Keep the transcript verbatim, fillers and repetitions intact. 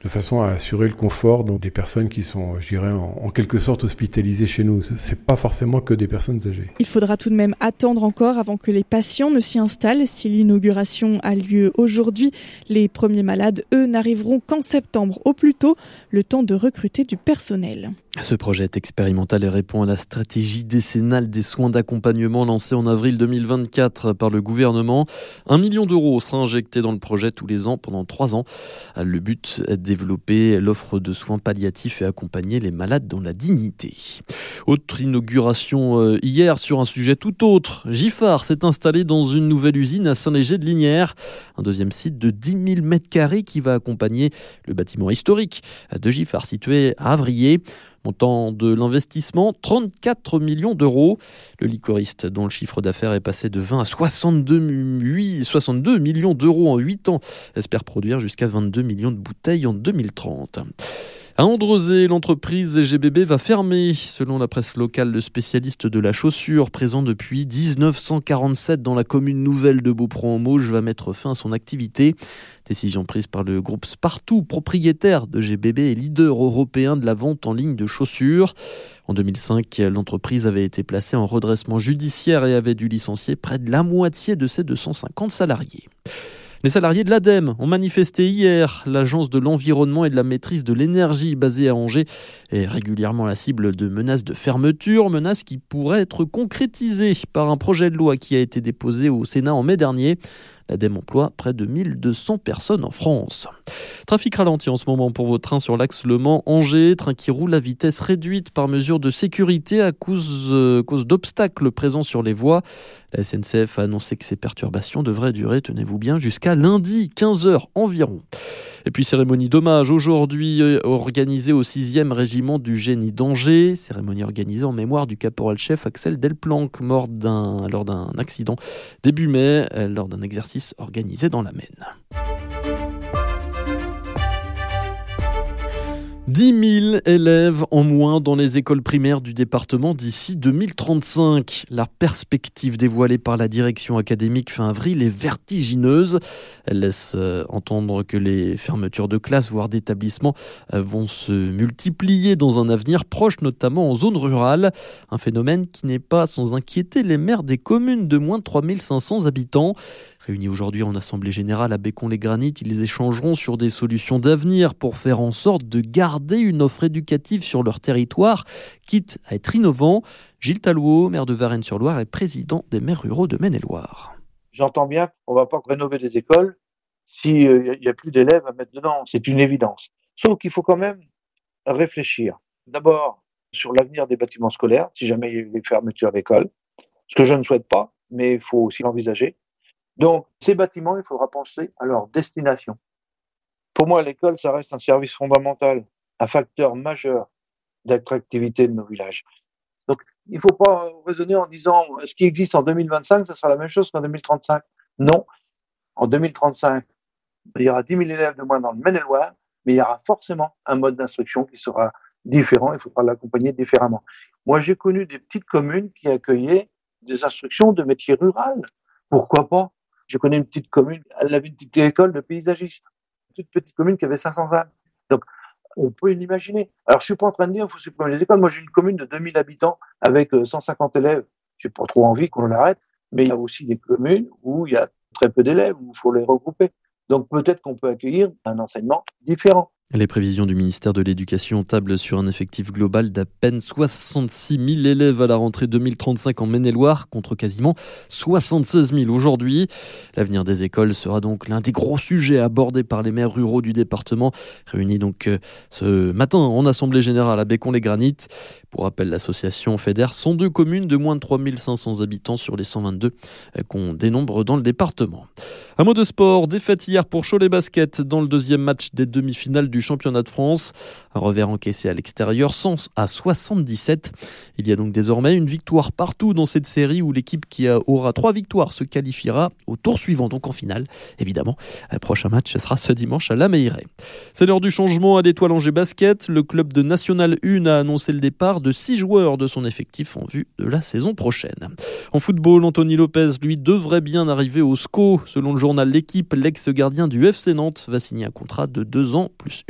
de façon à assurer le confort donc, des personnes qui sont, je dirais, en, en quelque sorte hospitalisées chez nous. C'est pas forcément que des personnes âgées. Il faudra tout de même attendre encore avant que les patients ne s'y installent. Si l'inauguration a lieu aujourd'hui, les premiers malades, eux, n'arriveront qu'en septembre au plus tôt, le temps de recruter du personnel. Ce projet est expérimental et répond à la stratégie décennale des soins d'accompagnement lancée en avril deux mille vingt-quatre par le gouvernement. Un million d'euros sera injecté dans le projet tous les ans pendant trois ans. Le but est de développer l'offre de soins palliatifs et accompagner les malades dans la dignité. Autre inauguration hier sur un sujet tout autre. Giffard s'est installé dans une nouvelle usine à Saint-Léger-de-Lignières. Un deuxième site de dix mille mètres carrés qui va accompagner le bâtiment historique de Giffard situé à Avrier. Montant de l'investissement, trente-quatre millions d'euros. Le liquoriste, dont le chiffre d'affaires est passé de vingt à soixante-deux millions d'euros en huit ans, espère produire jusqu'à vingt-deux millions de bouteilles en deux mille trente. À Andrezé, l'entreprise G B B va fermer. Selon la presse locale, le spécialiste de la chaussure, présent depuis dix-neuf cent quarante-sept dans la commune nouvelle de Beaupron-en-Mauges, va mettre fin à son activité. Décision prise par le groupe Spartou, propriétaire de G B B et leader européen de la vente en ligne de chaussures. En deux mille cinq, l'entreprise avait été placée en redressement judiciaire et avait dû licencier près de la moitié de ses deux cent cinquante salariés. Les salariés de l'ADEME ont manifesté hier. L'agence de l'environnement et de la maîtrise de l'énergie basée à Angers est régulièrement la cible de menaces de fermeture, menaces qui pourraient être concrétisées par un projet de loi qui a été déposé au Sénat en mai dernier. L'ADEME emploie près de mille deux cents personnes en France. Trafic ralenti en ce moment pour vos trains sur l'axe Le Mans-Angers. Train qui roule à vitesse réduite par mesure de sécurité à cause, euh, cause d'obstacles présents sur les voies. La S N C F a annoncé que ces perturbations devraient durer, tenez-vous bien, jusqu'à lundi, quinze heures environ. Et puis cérémonie d'hommage aujourd'hui organisée au sixième régiment du génie d'Angers. Cérémonie organisée en mémoire du caporal-chef Axel Delplanque, mort d'un, lors d'un accident début mai, lors d'un exercice organisé dans la Maine. dix mille élèves en moins dans les écoles primaires du département d'ici deux mille trente-cinq. La perspective dévoilée par la direction académique fin avril est vertigineuse. Elle laisse entendre que les fermetures de classes, voire d'établissements, vont se multiplier dans un avenir proche, notamment en zone rurale. Un phénomène qui n'est pas sans inquiéter les maires des communes de moins de trois mille cinq cents habitants. Réunis aujourd'hui en assemblée générale à Bécon-les-Granites, ils échangeront sur des solutions d'avenir pour faire en sorte de garder une offre éducative sur leur territoire, quitte à être innovant. Gilles Tallouot, maire de Varennes-sur-Loire et président des maires ruraux de Maine-et-Loire. J'entends bien qu'on ne va pas rénover des écoles s'il n'y a plus d'élèves à mettre dedans. C'est une évidence. Sauf qu'il faut quand même réfléchir. D'abord, sur l'avenir des bâtiments scolaires, si jamais il y a eu des fermetures d'écoles, ce que je ne souhaite pas, mais il faut aussi l'envisager. Donc, ces bâtiments, il faudra penser à leur destination. Pour moi, l'école, ça reste un service fondamental, un facteur majeur d'attractivité de nos villages. Donc, il ne faut pas raisonner en disant ce qui existe en deux mille vingt-cinq, ça sera la même chose qu'en deux mille trente-cinq. Non. En deux mille trente-cinq, il y aura dix mille élèves de moins dans le Maine-et-Loire, mais il y aura forcément un mode d'instruction qui sera différent. Il faudra l'accompagner différemment. Moi, j'ai connu des petites communes qui accueillaient des instructions de métiers rural. Pourquoi pas? Je connais une petite commune, elle avait une petite école de paysagistes. Une toute petite commune qui avait cinq cents âmes. Donc, on peut l'imaginer. Alors, je suis pas en train de dire qu'il faut supprimer les écoles. Moi, j'ai une commune de deux mille habitants avec cent cinquante élèves. J'ai pas trop envie qu'on l'arrête. Mais il y a aussi des communes où il y a très peu d'élèves, où il faut les regrouper. Donc, peut-être qu'on peut accueillir un enseignement différent. Les prévisions du ministère de l'Éducation tablent sur un effectif global d'à peine soixante-six mille élèves à la rentrée deux mille trente-cinq en Maine-et-Loire, contre quasiment soixante-seize mille aujourd'hui. L'avenir des écoles sera donc l'un des gros sujets abordés par les maires ruraux du département, réunis donc ce matin en assemblée générale à Bécon-les-Granites. Pour rappel, l'association fédère cent deux communes de moins de trois mille cinq cents habitants sur les cent vingt-deux qu'on dénombre dans le département. Un mot de sport, défaite hier pour Cholet Basket dans le deuxième match des demi-finales du championnat de France. Un revers encaissé à l'extérieur, cent à soixante-dix-sept. Il y a donc désormais une victoire partout dans cette série où l'équipe qui aura trois victoires se qualifiera au tour suivant, donc en finale. Évidemment, le prochain match sera ce dimanche à La Meilleraie. C'est l'heure du changement à l'Étoile Angers Basket. Le club de National un a annoncé le départ de six joueurs de son effectif en vue de la saison prochaine. En football, Anthony Lopez, lui, devrait bien arriver au S C O. Selon le journal L'Équipe, l'ex-gardien du F C Nantes va signer un contrat de deux ans plus